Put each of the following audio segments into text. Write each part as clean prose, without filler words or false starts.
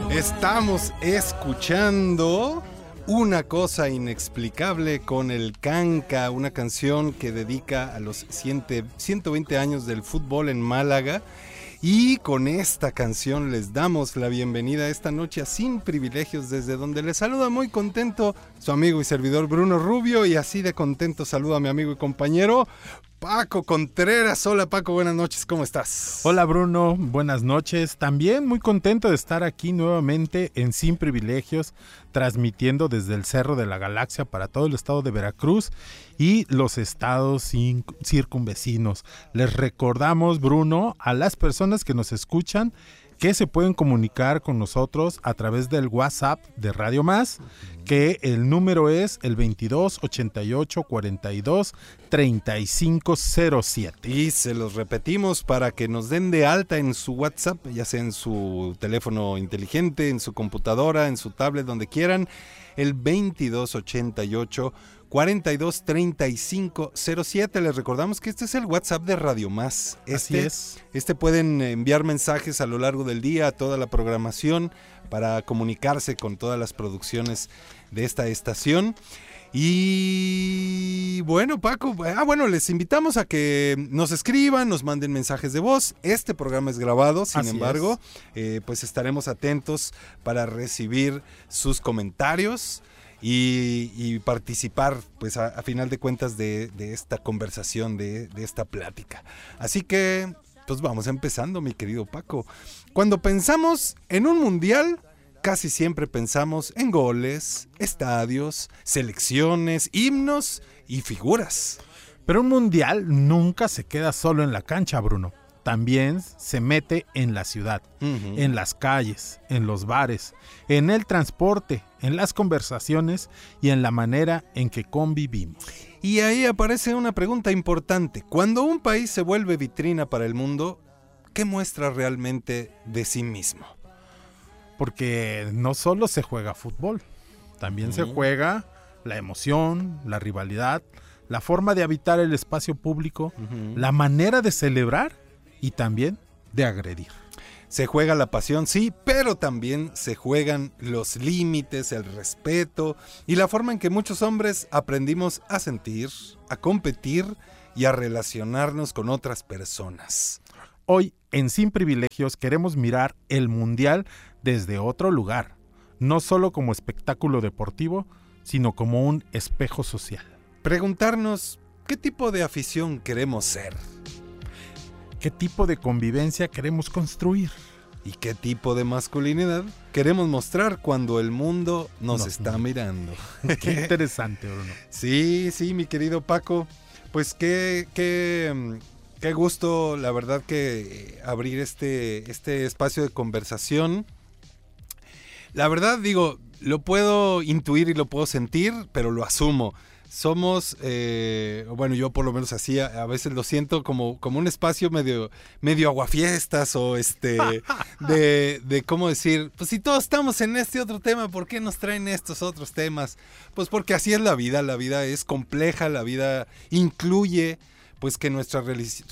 Estamos escuchando Una cosa inexplicable con el Canca, una canción que dedica a los 120 años del fútbol en Málaga. Y con esta canción les damos la bienvenida esta noche a Sin Privilegios, desde donde les saluda muy contento su amigo y servidor Bruno Rubio, y así de contento saluda a mi amigo y compañero Paco Contreras. Hola Paco, buenas noches, ¿cómo estás? Hola Bruno, buenas noches. También muy contento de estar aquí nuevamente en Sin Privilegios, transmitiendo desde el Cerro de la Galaxia para todo el estado de Veracruz y los estados circunvecinos. Les recordamos, Bruno, a las personas que nos escuchan que se pueden comunicar con nosotros a través del WhatsApp de Radio Más, que el número es el 22 88 42 35 07. Y se los repetimos para que nos den de alta en su WhatsApp, ya sea en su teléfono inteligente, en su computadora, en su tablet, donde quieran, el 22 88 42 35 07. Les recordamos que este es el WhatsApp de Radio Más. Así es. Pueden enviar mensajes a lo largo del día a toda la programación para comunicarse con todas las producciones de esta estación. Y bueno, Paco, les invitamos a que nos escriban, nos manden mensajes de voz. Este programa es grabado, sin embargo, pues estaremos atentos para recibir sus comentarios y participar, pues a final de cuentas, de esta conversación, de esta plática. Así que, pues vamos empezando, mi querido Paco. Cuando pensamos en un mundial, casi siempre pensamos en goles, estadios, selecciones, himnos y figuras. Pero un mundial nunca se queda solo en la cancha, Bruno. También se mete en la ciudad, en las calles, en los bares, en el transporte, en las conversaciones y en la manera en que convivimos. Y ahí aparece una pregunta importante. Cuando un país se vuelve vitrina para el mundo, ¿qué muestra realmente de sí mismo? Porque no solo se juega fútbol, también se juega la emoción, la rivalidad, la forma de habitar el espacio público, la manera de celebrar y también de agredir. Se juega la pasión, sí, pero también se juegan los límites, el respeto y la forma en que muchos hombres aprendimos a sentir, a competir y a relacionarnos con otras personas. Hoy, en Sin Privilegios, queremos mirar el mundial desde otro lugar, no solo como espectáculo deportivo, sino como un espejo social. Preguntarnos, ¿qué tipo de afición queremos ser? ¿Qué tipo de convivencia queremos construir? ¿Y qué tipo de masculinidad queremos mostrar cuando el mundo nos está mirando? Qué interesante, Bruno. Sí, mi querido Paco. Pues qué gusto, la verdad, que abrir este espacio de conversación. La verdad, digo, lo puedo intuir y lo puedo sentir, pero lo asumo. Somos, yo por lo menos así, a veces lo siento como un espacio medio aguafiestas o de cómo decir, pues si todos estamos en este otro tema, ¿por qué nos traen estos otros temas? Pues porque así es la vida es compleja, la vida incluye pues que nuestras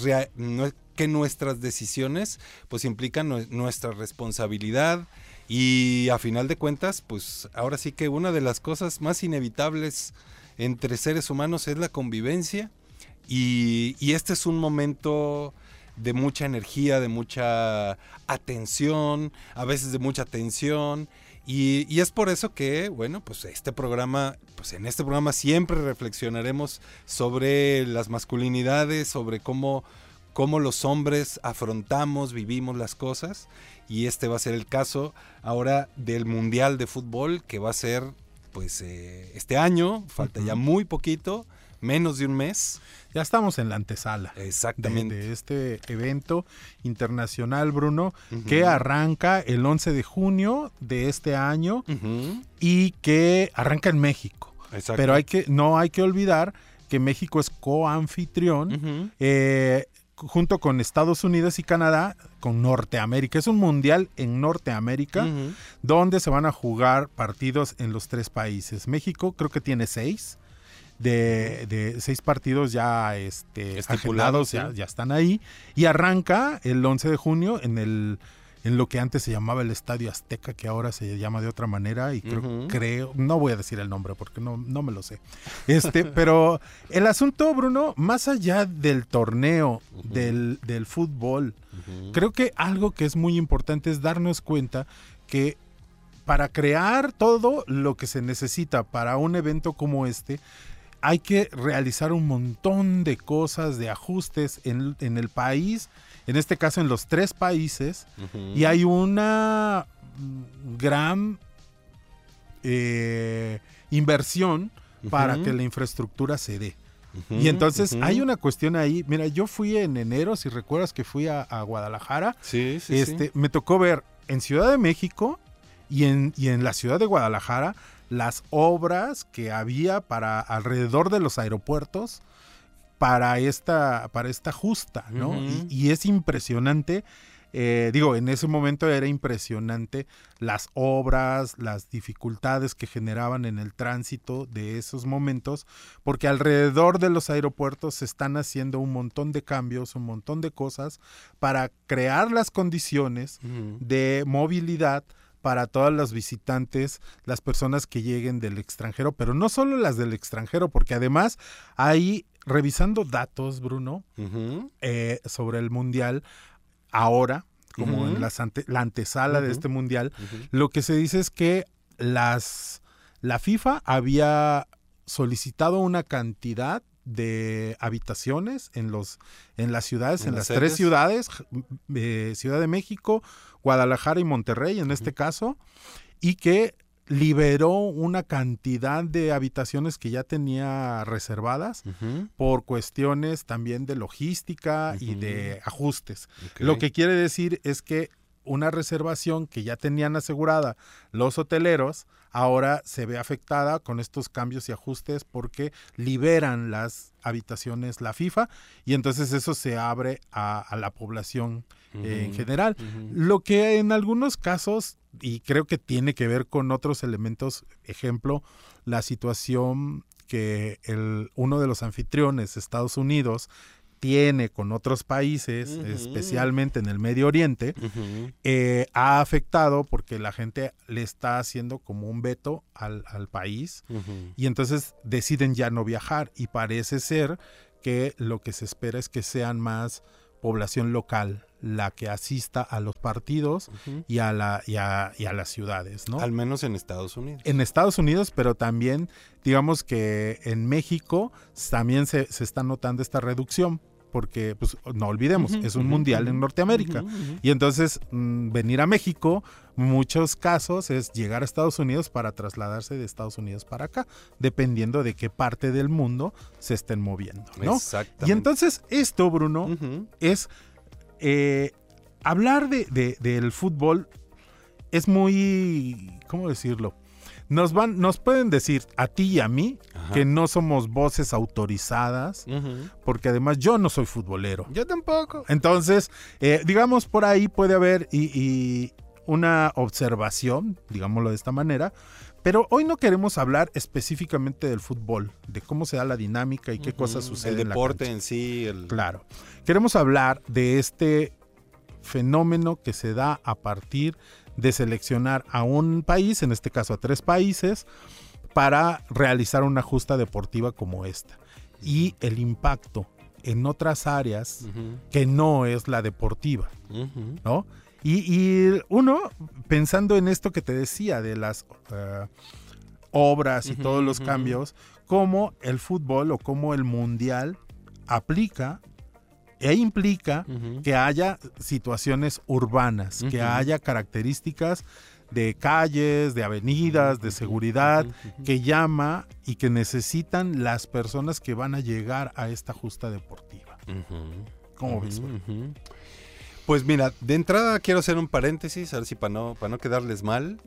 decisiones pues implican nuestra responsabilidad. Y a final de cuentas, pues ahora sí que una de las cosas más inevitables entre seres humanos es la convivencia, y este es un momento de mucha energía, de mucha atención, a veces de mucha tensión, y es por eso que, bueno, pues en este programa siempre reflexionaremos sobre las masculinidades, sobre cómo los hombres afrontamos, vivimos las cosas, y este va a ser el caso ahora del Mundial de Fútbol, que va a ser pues este año, falta ya muy poquito, menos de un mes. Ya estamos en la antesala. Exactamente. De este evento internacional, Bruno, que arranca el 11 de junio de este año y que arranca en México. Exacto. Pero no hay que olvidar que México es coanfitrión junto con Estados Unidos y Canadá, con Norteamérica. Es un mundial en Norteamérica, donde se van a jugar partidos en los 3 países. México creo que tiene 6. De 6 partidos ya estipulados, ya están ahí. Y arranca el 11 de junio en en lo que antes se llamaba el Estadio Azteca, que ahora se llama de otra manera, y creo, no voy a decir el nombre porque no me lo sé. Pero el asunto, Bruno, más allá del torneo, del fútbol, creo que algo que es muy importante es darnos cuenta que para crear todo lo que se necesita para un evento como este, hay que realizar un montón de cosas, de ajustes en el país, en este caso en los 3 países, y hay una gran inversión para que la infraestructura se dé. Y entonces hay una cuestión ahí. Mira, yo fui en enero, si recuerdas que fui a Guadalajara. Sí. Me tocó ver en Ciudad de México y en la ciudad de Guadalajara las obras que había para alrededor de los aeropuertos para esta justa, ¿no? Y es impresionante, en ese momento era impresionante las obras, las dificultades que generaban en el tránsito de esos momentos, porque alrededor de los aeropuertos se están haciendo un montón de cambios, un montón de cosas para crear las condiciones de movilidad para todos los visitantes, las personas que lleguen del extranjero, pero no solo las del extranjero, porque además ahí, revisando datos, Bruno, sobre el Mundial, ahora, como en la antesala de este Mundial, lo que se dice es que la FIFA había solicitado una cantidad de habitaciones en las ciudades, en las 3 ciudades, Ciudad de México, Guadalajara y Monterrey en este caso, y que liberó una cantidad de habitaciones que ya tenía reservadas por cuestiones también de logística y de ajustes. Lo que quiere decir es que una reservación que ya tenían asegurada los hoteleros, ahora se ve afectada con estos cambios y ajustes porque liberan las habitaciones la FIFA y entonces eso se abre a la población en general. Lo que en algunos casos, y creo que tiene que ver con otros elementos, ejemplo, la situación que uno de los anfitriones, Estados Unidos, tiene con otros países, especialmente en el Medio Oriente, ha afectado porque la gente le está haciendo como un veto al país y entonces deciden ya no viajar y parece ser que lo que se espera es que sean más población local la que asista a los partidos y a las ciudades, ¿no? Al menos en Estados Unidos. En Estados Unidos, pero también, digamos que en México también se está notando esta reducción, porque, pues, no olvidemos, es un mundial en Norteamérica. Y entonces, venir a México, muchos casos es llegar a Estados Unidos para trasladarse de Estados Unidos para acá, dependiendo de qué parte del mundo se estén moviendo, ¿no? Exactamente. Y entonces, esto, Bruno, es... hablar del fútbol es muy, ¿cómo decirlo? Nos pueden decir a ti y a mí que no somos voces autorizadas, porque además yo no soy futbolero. Yo tampoco. Entonces, digamos, por ahí puede haber y una observación, digámoslo de esta manera, pero hoy no queremos hablar específicamente del fútbol, de cómo se da la dinámica y qué cosas suceden el deporte en la en cancha. sí. Claro. Queremos hablar de este fenómeno que se da a partir de seleccionar a un país, en este caso a 3 países, para realizar una justa deportiva como esta. Y el impacto en otras áreas que no es la deportiva, ¿no? Y uno, pensando en esto que te decía de las obras y todos los cambios, cómo el fútbol o cómo el mundial aplica e implica que haya situaciones urbanas, que haya características de calles, de avenidas, de seguridad, que llama y que necesitan las personas que van a llegar a esta justa deportiva. ¿Cómo ves? Pues mira, de entrada quiero hacer un paréntesis, a ver si para no quedarles mal.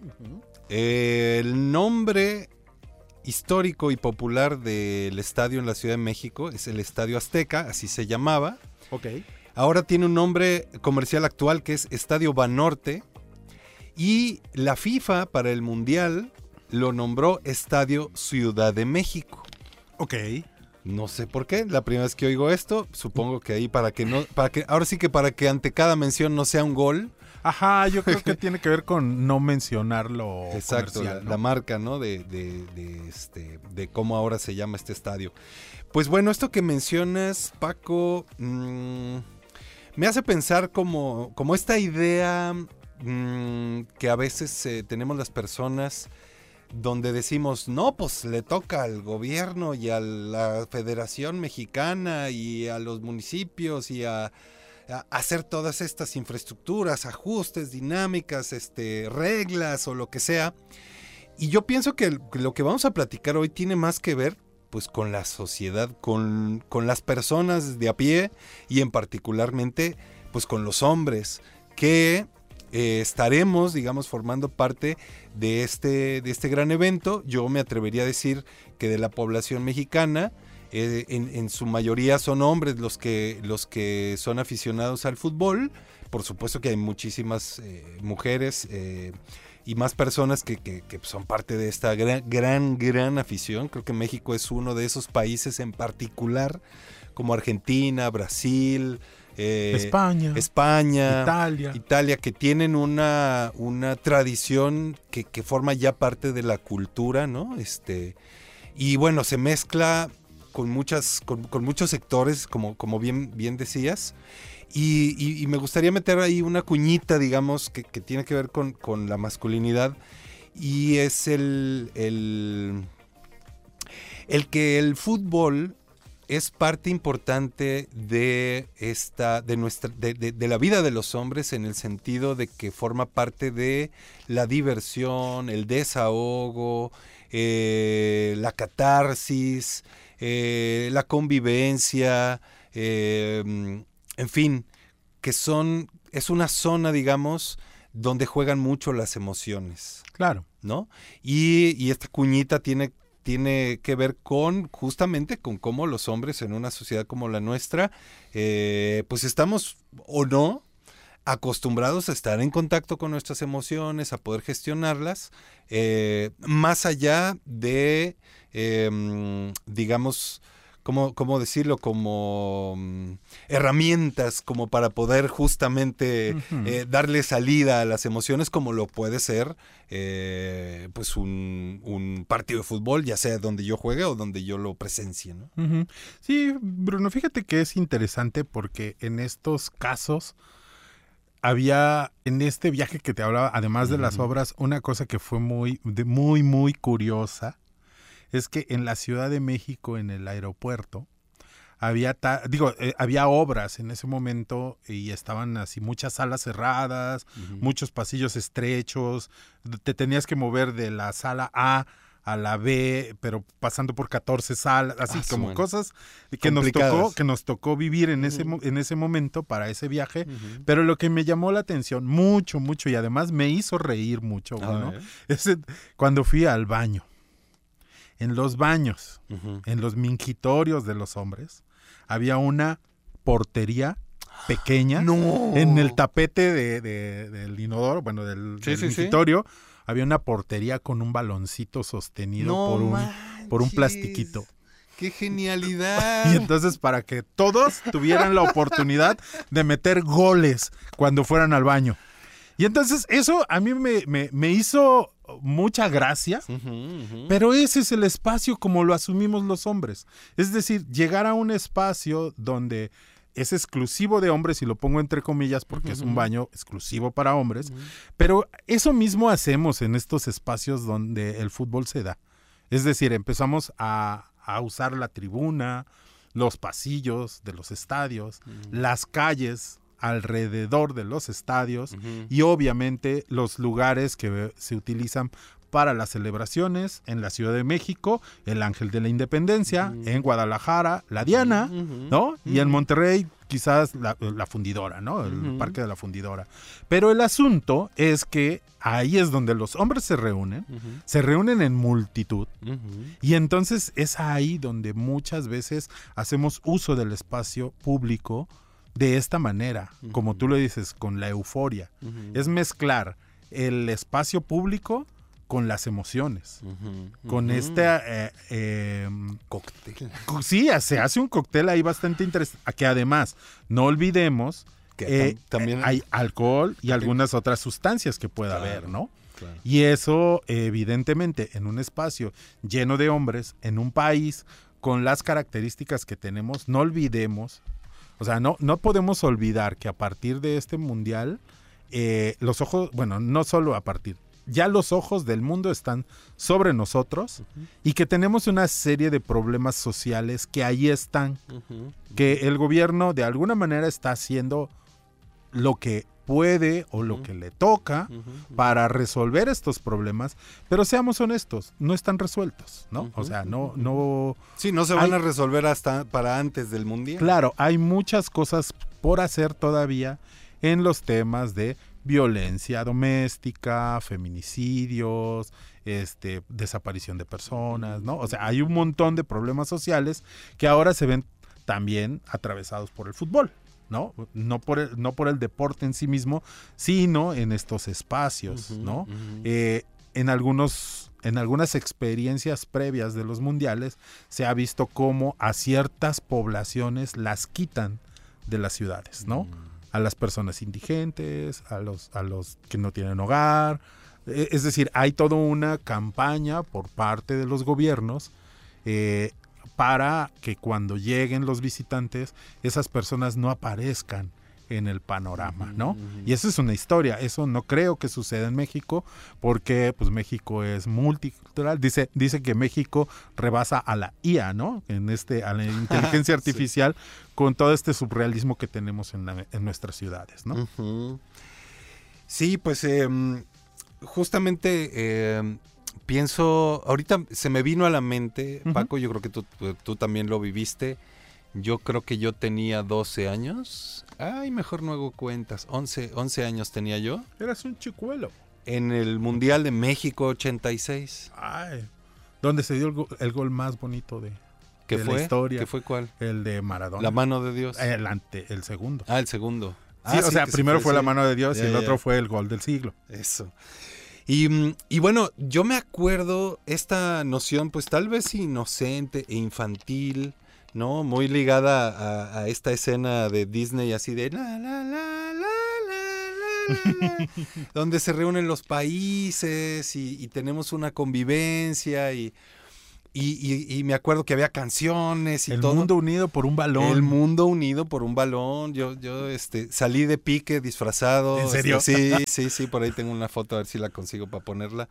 El nombre histórico y popular del estadio en la Ciudad de México es el Estadio Azteca, así se llamaba. Okay. Ahora tiene un nombre comercial actual que es Estadio Banorte y la FIFA para el Mundial lo nombró Estadio Ciudad de México. Ok. No sé por qué, la primera vez que oigo esto, supongo que ahí para que ante cada mención no sea un gol Ajá, yo creo que tiene que ver con no mencionarlo. Exacto, ¿no? la marca, ¿no? De cómo ahora se llama este estadio. Pues bueno, esto que mencionas, Paco, me hace pensar como esta idea que a veces tenemos las personas, donde decimos, no, pues le toca al gobierno y a la Federación Mexicana y a los municipios y a hacer todas estas infraestructuras, ajustes, dinámicas, reglas o lo que sea. Y yo pienso que lo que vamos a platicar hoy tiene más que ver pues con la sociedad, con las personas de a pie y en particularmente pues con los hombres que estaremos, digamos, formando parte de este gran evento. Yo me atrevería a decir que de la población mexicana, en su mayoría son hombres los que son aficionados al fútbol. Por supuesto que hay muchísimas mujeres y más personas que son parte de esta gran afición. Creo que México es uno de esos países en particular, como Argentina, Brasil, España, Italia, que tienen una tradición que forma ya parte de la cultura, ¿no? Y bueno, se mezcla con muchos sectores, como bien decías. Y me gustaría meter ahí una cuñita, digamos, que tiene que ver con la masculinidad, y es el que el fútbol es parte importante de la vida de los hombres, en el sentido de que forma parte de la diversión, el desahogo, la catarsis, la convivencia, en fin, es una zona, digamos, donde juegan mucho las emociones. Claro. ¿No? Y esta cuñita tiene que ver justamente con cómo los hombres en una sociedad como la nuestra, pues estamos o no acostumbrados a estar en contacto con nuestras emociones, a poder gestionarlas, más allá de, digamos, ¿cómo decirlo? Como herramientas como para poder justamente darle salida a las emociones, como lo puede ser pues un partido de fútbol, ya sea donde yo juegue o donde yo lo presencie, ¿no? Uh-huh. Sí, Bruno, fíjate que es interesante porque en estos casos había, en este viaje que te hablaba, además de las obras, una cosa que fue muy curiosa. Es que en la Ciudad de México, en el aeropuerto, había obras en ese momento y estaban así muchas salas cerradas, muchos pasillos estrechos, te tenías que mover de la sala A a la B, pero pasando por 14 salas, así como cosas que nos tocó vivir en ese momento para ese viaje. Pero lo que me llamó la atención mucho y además me hizo reír mucho, bueno, es cuando fui al baño. En los baños, en los mingitorios de los hombres, había una portería pequeña en el tapete del inodoro, bueno, del mingitorio. Había una portería con un baloncito sostenido por un plastiquito. ¡Qué genialidad! Y entonces, para que todos tuvieran la oportunidad de meter goles cuando fueran al baño. Y entonces eso a mí me hizo mucha gracia, pero ese es el espacio como lo asumimos los hombres. Es decir, llegar a un espacio donde es exclusivo de hombres, y lo pongo entre comillas porque es un baño exclusivo para hombres, pero eso mismo hacemos en estos espacios donde el fútbol se da. Es decir, empezamos a usar la tribuna, los pasillos de los estadios, las calles alrededor de los estadios y obviamente los lugares que se utilizan para las celebraciones. En la Ciudad de México, el Ángel de la Independencia, en Guadalajara, la Diana, ¿no? Y en Monterrey, quizás la Fundidora, ¿no? El Parque de la Fundidora. Pero el asunto es que ahí es donde los hombres se reúnen en multitud, y entonces es ahí donde muchas veces hacemos uso del espacio público de esta manera, como tú lo dices, con la euforia. Es mezclar el espacio público con las emociones, con este cóctel. Sí, se hace un cóctel ahí bastante interesante, que además no olvidemos Que también hay alcohol y algunas otras sustancias que pueda haber, ¿no? Claro. Y eso, evidentemente, en un espacio lleno de hombres, en un país con las características que tenemos, no olvidemos, o sea, no podemos olvidar que a partir de este mundial, los ojos, bueno, no solo a partir, ya los ojos del mundo están sobre nosotros y que tenemos una serie de problemas sociales que ahí están, que el gobierno de alguna manera está haciendo lo que puede o lo que le toca para resolver estos problemas, pero seamos honestos, no están resueltos, ¿no? O sea, no... Sí, no se van a resolver hasta para antes del mundial. Claro, hay muchas cosas por hacer todavía en los temas de violencia doméstica, feminicidios, desaparición de personas, ¿no? O sea, hay un montón de problemas sociales que ahora se ven también atravesados por el fútbol, ¿no? No por el deporte en sí mismo, sino en estos espacios, ¿no? En algunas experiencias previas de los mundiales se ha visto cómo a ciertas poblaciones las quitan de las ciudades, ¿no? A las personas indigentes, a los que no tienen hogar. Es decir, hay toda una campaña por parte de los gobiernos para que cuando lleguen los visitantes, esas personas no aparezcan en el panorama, ¿no? Y eso es una historia, eso no creo que suceda en México, porque pues México es multicultural, dice que México rebasa a la IA, ¿no? A la inteligencia artificial, sí, con todo este surrealismo que tenemos en nuestras ciudades, ¿no? Sí, pues justamente pienso, ahorita se me vino a la mente, Paco, yo creo que tú también lo viviste. Yo creo que yo tenía 12 años. Ay, mejor no hago cuentas. 11 años tenía yo. Eras un chicuelo. En el Mundial de México 86. Ay, donde se dio el gol más bonito de la historia. ¿Qué fue cuál? El de Maradona. La mano de Dios. El segundo. El segundo. Sí, o sea, primero fue la mano de Dios y el otro fue el gol del siglo. Eso. Y bueno, yo me acuerdo esta noción, pues tal vez inocente e infantil, ¿no? Muy ligada a esta escena de Disney así de la la la la la la, donde se reúnen los países y tenemos una convivencia y me acuerdo que había canciones y todo. El mundo unido por un balón. El mundo unido por un balón. Yo salí de pique disfrazado. ¿En serio? Sí, por ahí tengo una foto, a ver si la consigo para ponerla.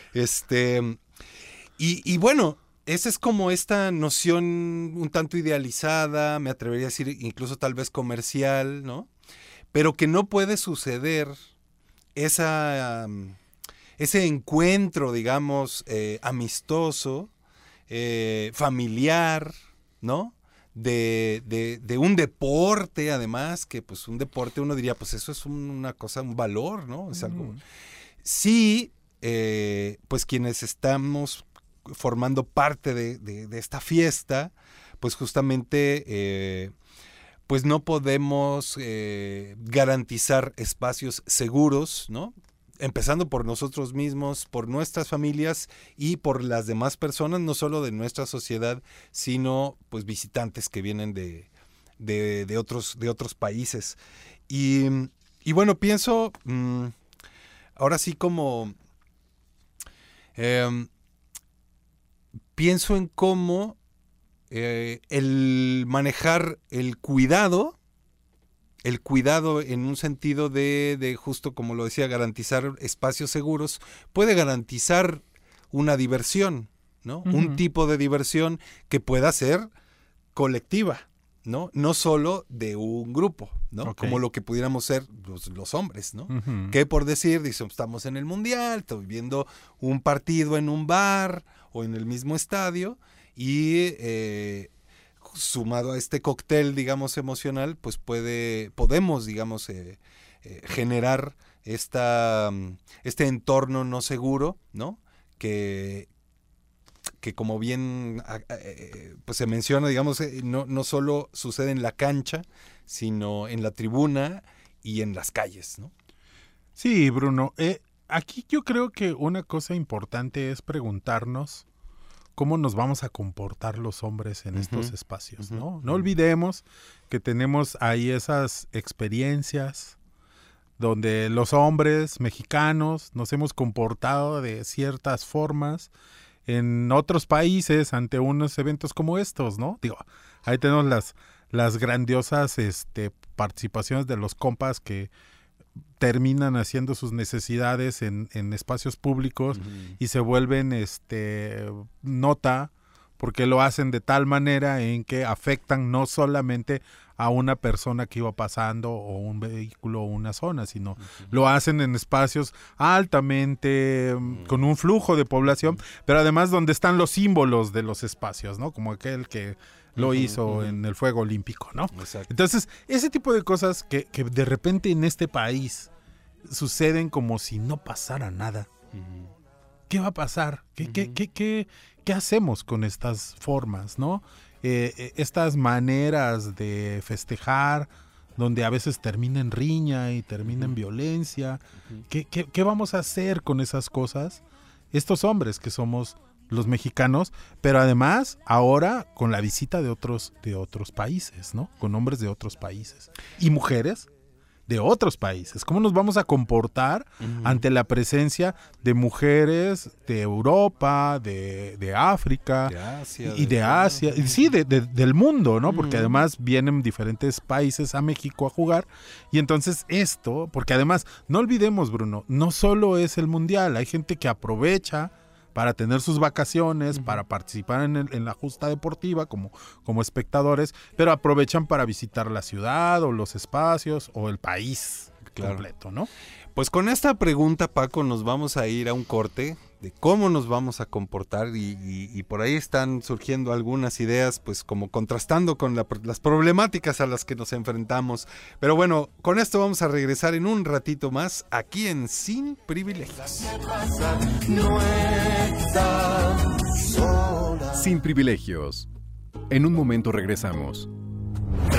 Y bueno, esa es como esta noción un tanto idealizada, me atrevería a decir incluso tal vez comercial, ¿no? Pero que no puede suceder ese encuentro, digamos, amistoso, familiar, ¿no? De un deporte, además, que pues un deporte uno diría, pues eso es una cosa, un valor, ¿no? Es algo... Sí, pues quienes estamos formando parte de esta fiesta, pues justamente pues no podemos garantizar espacios seguros, ¿no? Empezando por nosotros mismos, por nuestras familias y por las demás personas, no solo de nuestra sociedad, sino pues visitantes que vienen de otros países. Y bueno, pienso ahora sí como pienso en cómo el manejar el cuidado en un sentido de justo como lo decía, garantizar espacios seguros, puede garantizar una diversión, ¿no? Un tipo de diversión que pueda ser colectiva, ¿no? No solo de un grupo, ¿no? Como lo que pudiéramos ser los hombres, ¿no? Que por decir, dice, estamos en el mundial, estoy viendo un partido en un bar o en el mismo estadio y sumado a este cóctel, digamos, emocional, pues podemos, digamos, generar este entorno no seguro, ¿no? Que como bien pues se menciona, digamos, no solo sucede en la cancha, sino en la tribuna y en las calles, ¿no? Sí, Bruno. Aquí yo creo que una cosa importante es preguntarnos cómo nos vamos a comportar los hombres en estos espacios, ¿no? No olvidemos que tenemos ahí esas experiencias donde los hombres mexicanos nos hemos comportado de ciertas formas en otros países ante unos eventos como estos, ¿no? Digo, ahí tenemos las grandiosas participaciones de los compas que terminan haciendo sus necesidades en espacios públicos y se vuelven nota porque lo hacen de tal manera en que afectan no solamente a una persona que iba pasando o un vehículo o una zona, sino lo hacen en espacios altamente con un flujo de población, pero además donde están los símbolos de los espacios, ¿no? Como aquel que lo hizo en el fuego olímpico, ¿no? Exacto. Entonces, ese tipo de cosas que de repente en este país suceden como si no pasara nada. ¿Qué va a pasar? ¿Qué hacemos con estas formas, no? Estas maneras de festejar, donde a veces termina en riña y termina en violencia. ¿Qué vamos a hacer con esas cosas? Estos hombres que somos los mexicanos, pero además ahora con la visita de otros países, ¿no? Con hombres de otros países. Y mujeres de otros países. ¿Cómo nos vamos a comportar ante la presencia de mujeres de Europa, de África, de Asia, y de Asia, y sí, del mundo, ¿no? Porque además vienen diferentes países a México a jugar. Y entonces esto, porque además, no olvidemos, Bruno, no solo es el mundial, hay gente que aprovecha para tener sus vacaciones, para participar en la justa deportiva como espectadores, pero aprovechan para visitar la ciudad o los espacios o el país completo, ¿no? Pues con esta pregunta, Paco, nos vamos a ir a un corte de cómo nos vamos a comportar y por ahí están surgiendo algunas ideas, pues como contrastando con las problemáticas a las que nos enfrentamos. Pero bueno, con esto vamos a regresar en un ratito más aquí en Sin Privilegios. Sin Privilegios. En un momento regresamos.